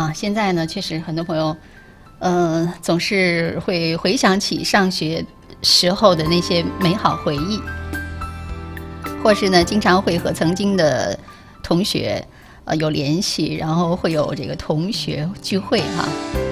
啊，现在呢，确实很多朋友，总是会回想起上学时候的那些美好回忆，或是呢，经常会和曾经的同学有联系，然后会有这个同学聚会哈。